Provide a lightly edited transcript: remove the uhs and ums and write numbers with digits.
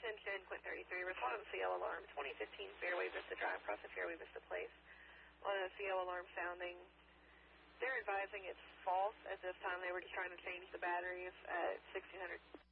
attention, Quint 33, respond to the CL alarm, 2015 Fairway Vista Drive, across the Fairway Vista Place. On a CL alarm sounding. They're advising it's false at this time. They were just trying to change the batteries at 1600.